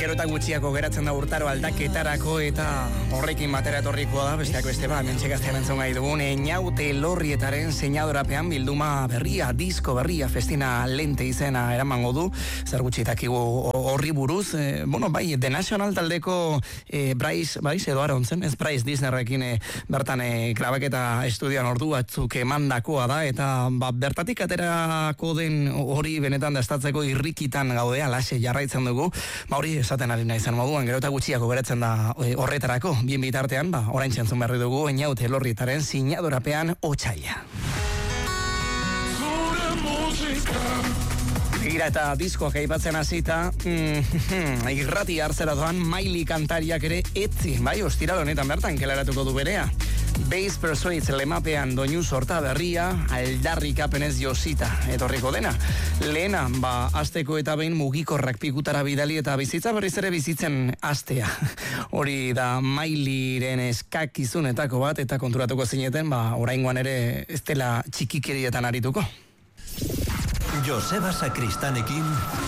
Gero eta gutxiako geratzen da urtaro aldaketarako eta horrekin batera etorrikoa da, besteak beste mentxe gaztean entzun gai dugun, Einaute Elorrietaren seinadorapean bilduma berria, disko berria, Festina Lente izena eramango du, zer gutxitakigu horri buruz, bai, The National taldeko Bryce edo Arontzen, ez Bryce Disneyrekin bertan grabaketa estudioan ordu batzuk emandakoa da, eta bertatik aterako den hori benetan dastatzeko irrikitan gaudea, lase jarraitzen dugu, hori esaten ari naizan moduan, gero eta gutxiako geratzen da horretarako, bien bitartean, orain txentzun berri dugu, Einaute Elorrietaren sinadorapean Otsaila. Gira eta diskoak aipatzen hasita, irrati hartzera doan Miley kantariak ere etzi, bai, ostiral honetan bertan kelaratuko du berea. Base Persuades lemapean doinu sorta berria, aldarrikapenez josita etorriko dena. Lehena, asteko eta behin mugikorrak pikutara bidali eta bizitza berriz ere bizitzen astea. Hori da Mileyren eskakizunetako bat eta konturatuko zineten, oraingoan ere ez dela txikikerietan arituko. Joseba Sakristanekin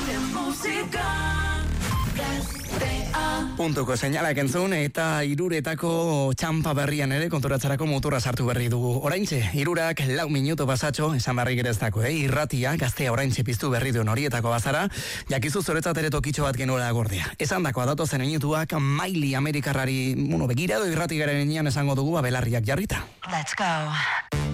Puntuko seinalak entzun eta Hiruretako txampa berrian ere konturatzarako muturra sartu berri dugu. Oraintxe, Hirurak 4 minutu pasatxo, esan barrik ere ez dako, irratia, gaztea oraintxe piztu berri duen horietako bazara, jakizu zoretzat ere tokitxo bat genuela gordea. Esan dakoa datozen minutuak Miley Amerikarrari, begirado irrati garen enean esango dugu belarriak jarrita. Let's go.